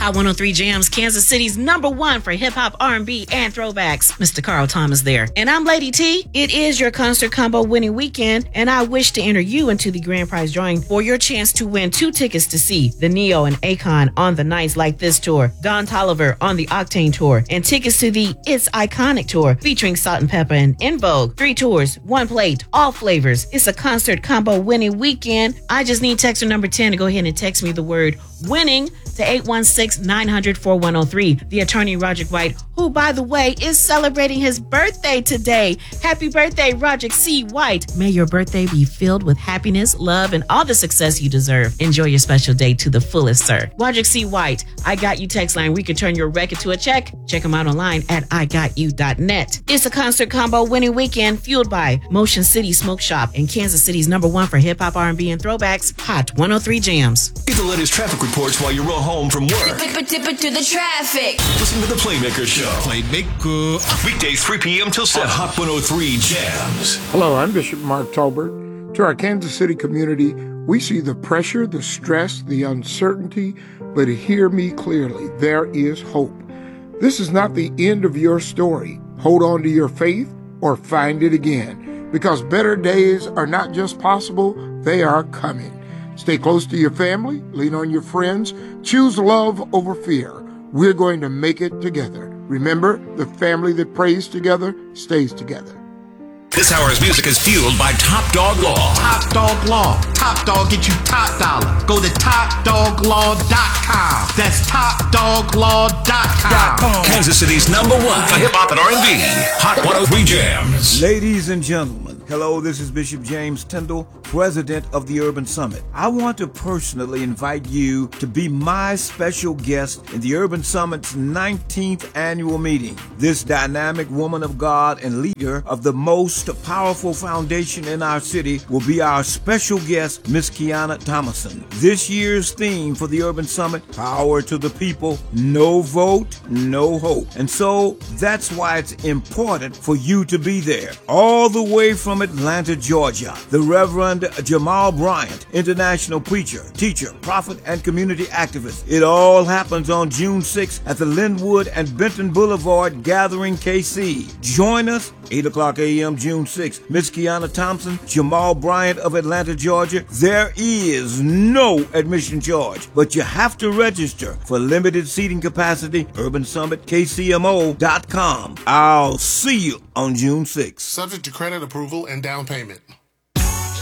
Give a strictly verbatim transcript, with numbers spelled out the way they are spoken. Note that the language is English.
Hot one oh three Jams, Kansas City's number one for hip-hop, R and B, and throwbacks. Mister Carl Thomas there. And I'm Lady T. It is your concert combo winning weekend, and I wish to enter you into the grand prize drawing for your chance to win two tickets to see the Neo and Akon on the Nights Like This tour, Don Toliver on the Octane tour, and tickets to the It's Iconic tour featuring Salt and Pepper and En Vogue. Three tours, one plate, all flavors. It's a concert combo winning weekend. I just need texter number ten to go ahead and text me the word winning to eight one six, nine hundred, four one oh three. The attorney, Roger White, who, by the way, is celebrating his birthday today. Happy birthday, Roger C. White. May your birthday be filled with happiness, love, and all the success you deserve. Enjoy your special day to the fullest, sir. Roger C. White, I Got You text line. We can turn your record to a check. Check them out online at I got you dot net. It's a concert combo winning weekend fueled by Motion City Smoke Shop and Kansas City's number one for hip-hop, R and B, and throwbacks, Hot one oh three Jams. Get the latest traffic reports while you're home from work. Dip it, dip it to the traffic. Listen to the Playmaker Show. Playmaker. Weekdays three p.m. till seven. On Hot one oh three Jams. Hello, I'm Bishop Mark Tolbert. To our Kansas City community, we see the pressure, the stress, the uncertainty, but hear me clearly. There is hope. This is not the end of your story. Hold on to your faith or find it again, because better days are not just possible, they are coming. Stay close to your family, lean on your friends, choose love over fear. We're going to make it together. Remember, the family that prays together stays together. This hour's music is fueled by Top Dog Law. Top Dog Law. Top Dog get you top dollar. Go to top dog law dot com. That's top dog law dot com. Kansas City's number one for hip-hop and R and B. Hot one oh three Jams. Ladies and gentlemen, hello, this is Bishop James Tyndall, president of the Urban Summit. I want to personally invite you to be my special guest in the Urban Summit's nineteenth annual meeting. This dynamic woman of God and leader of the most powerful foundation in our city will be our special guest, Miss Kiana Thomason. This year's theme for the Urban Summit, Power to the People, No Vote, No Hope. And so that's why it's important for you to be there. All the way from Atlanta, Georgia, the Reverend Jamal Bryant, international preacher, teacher, prophet, and community activist. It all happens on June sixth at the Linwood and Benton Boulevard Gathering K C. Join us, eight o'clock a.m. June sixth. Miss Kiana Thompson, Jamal Bryant of Atlanta, Georgia. There is no admission charge, but you have to register for limited seating capacity. Urban Summit K C M O dot com. I'll see you on June sixth. Subject to credit approval and down payment.